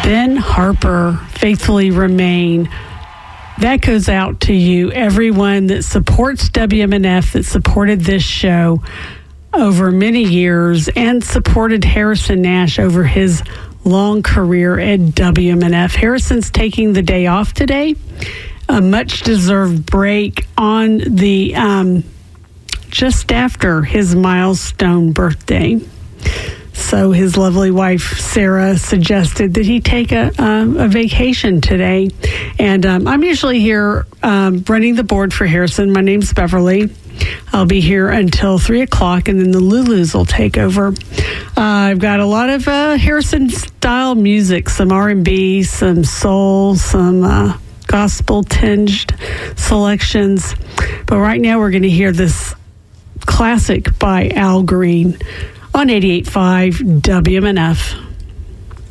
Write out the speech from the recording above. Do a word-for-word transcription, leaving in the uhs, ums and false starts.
Ben Harper, Faithfully Remain. That goes out to you, everyone that supports W M N F, that supported this show over many years and supported Harrison Nash over his long career at W M N F. Harrison's taking the day off today, a much-deserved break on the um, just after his milestone birthday. So his lovely wife, Sarah, suggested that he take a, um, a vacation today. And um, I'm usually here um, running the board for Harrison. My name's Beverly. I'll be here until three o'clock, and then the Lulus will take over. Uh, I've got a lot of uh, Harrison-style music, some R and B, some soul, some uh, gospel-tinged selections. But right now we're going to hear this classic by Al Green on eighty-eight point five W M N F.